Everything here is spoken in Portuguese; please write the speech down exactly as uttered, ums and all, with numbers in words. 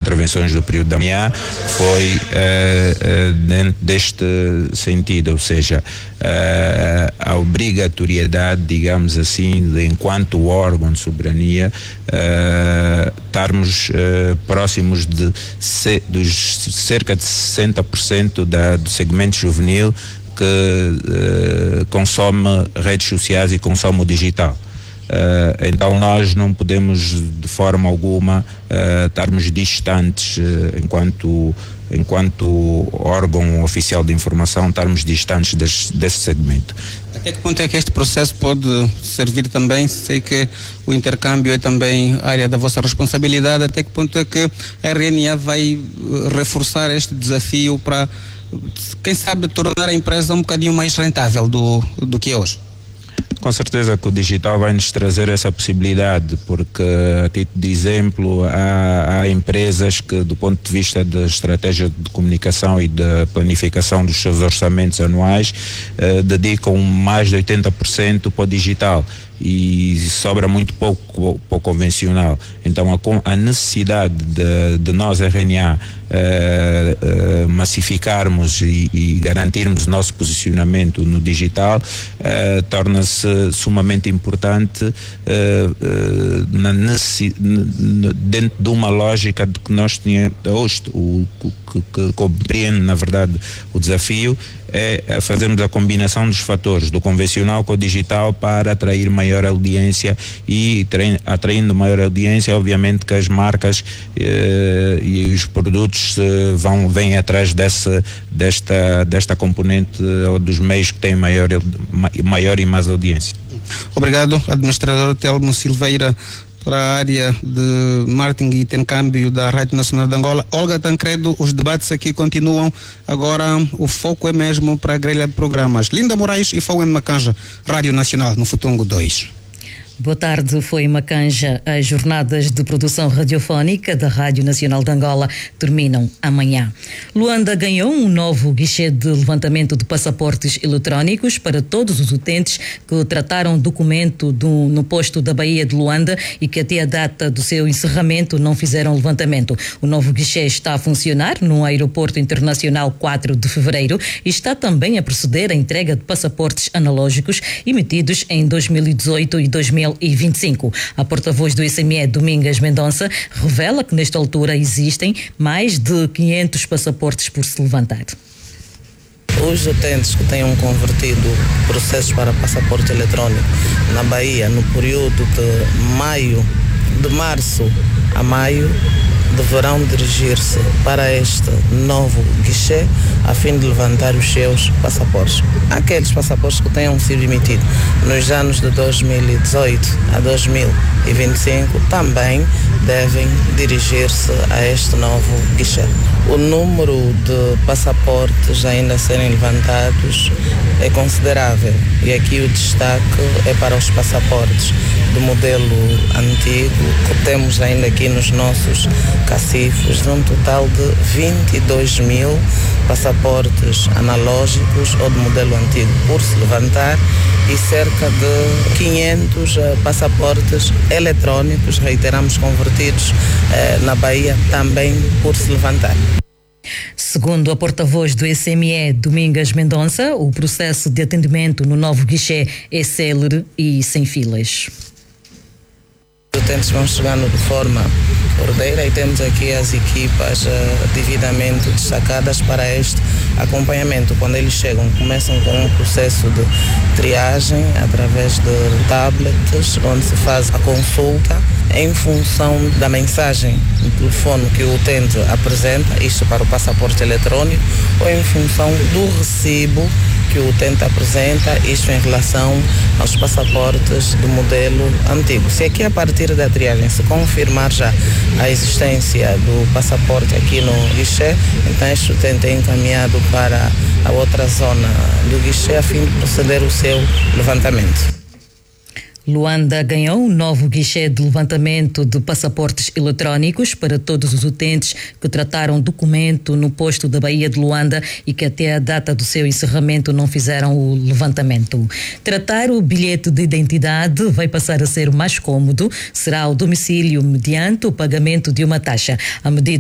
intervenções do período da manhã foi uh, uh, dentro deste sentido, ou seja, uh, a obrigatoriedade, digamos assim, de, enquanto órgão de soberania, uh, estarmos uh, próximos de se, dos cerca de sessenta por cento da, do segmento juvenil que uh, consome redes sociais e consome o digital. Uh, então nós não podemos de forma alguma uh, estarmos distantes uh, enquanto, enquanto órgão oficial de informação, estarmos distantes desse, desse segmento. Até que ponto é que este processo pode servir também? Sei que o intercâmbio é também área da vossa responsabilidade. Até que ponto é que a R N A vai reforçar este desafio para, quem sabe, tornar a empresa um bocadinho mais rentável do, do que é hoje? Com certeza que o digital vai nos trazer essa possibilidade, porque, a título de exemplo, há, há empresas que, do ponto de vista da estratégia de comunicação e da planificação dos seus orçamentos anuais, eh, dedicam mais de oitenta por cento para o digital e sobra muito pouco para o convencional. Então a, a necessidade de, de nós, R N A, eh, eh, massificarmos e, e garantirmos o nosso posicionamento no digital eh, torna-se sumamente importante eh, eh, na necess, dentro de uma lógica de que nós tínhamos hoje, o que, que compreende, na verdade, o desafio é fazermos a combinação dos fatores do convencional com o digital para atrair maior audiência e atraindo maior audiência, obviamente que as marcas eh, e os produtos eh, vão, vêm atrás dessa, desta, desta componente ou dos meios que têm maior, maior e mais audiência. Obrigado, administrador Telmo Silveira, para a área de marketing e intercâmbio da Rádio Nacional de Angola. Olga Tancredo, os debates aqui continuam. Agora o foco é mesmo para a grelha de programas. Linda Moraes e Fauene Macanja, Rádio Nacional no Futungo dois. Boa tarde, foi em Macanja. As jornadas de produção radiofónica da Rádio Nacional de Angola terminam amanhã. Luanda ganhou um novo guichê de levantamento de passaportes eletrónicos para todos os utentes que trataram documento do, no posto da Baía de Luanda e que até a data do seu encerramento não fizeram levantamento. O novo guichê está a funcionar no Aeroporto Internacional quatro de fevereiro e está também a proceder à entrega de passaportes analógicos emitidos em dois mil e dezoito e dois mil e vinte e cinco. A porta-voz do S M E, Domingas Mendonça, revela que nesta altura existem mais de quinhentos passaportes por se levantar. Os utentes que tenham convertido processos para passaporte eletrónico na Bahia no período de maio, de março a maio, deverão dirigir-se para este novo guichê a fim de levantar os seus passaportes. Aqueles passaportes que tenham sido emitidos nos anos de dois mil e dezoito a dois mil e vinte e cinco também devem dirigir-se a este novo guichê. O número de passaportes ainda a serem levantados é considerável e aqui o destaque é para os passaportes do modelo antigo que temos ainda aqui nos nossos cacifos, de um total de vinte e dois mil passaportes analógicos ou de modelo antigo por se levantar e cerca de quinhentos uh, passaportes eletrónicos, reiteramos, convertidos uh, na Bahia também por se levantar. Segundo a porta-voz do S M E, Domingas Mendonça, o processo de atendimento no novo guichê é célere e sem filas. Os utentes vão chegando de forma ordeira e temos aqui as equipas uh, devidamente destacadas para este acompanhamento. Quando eles chegam, começam com um processo de triagem através de tablets, onde se faz a consulta em função da mensagem do telefone que o utente apresenta, isto para o passaporte eletrónico, ou em função do recibo que o utente apresenta, isto em relação aos passaportes do modelo antigo. Se aqui a partir da triagem se confirmar já a existência do passaporte aqui no guichê, então este utente é encaminhado para a outra zona do guichê a fim de proceder o seu levantamento. Luanda ganhou um novo guichê de levantamento de passaportes eletrónicos para todos os utentes que trataram documento no posto da Baía de Luanda e que até a data do seu encerramento não fizeram o levantamento. Tratar o bilhete de identidade vai passar a ser mais cômodo, será ao domicílio mediante o pagamento de uma taxa. A medida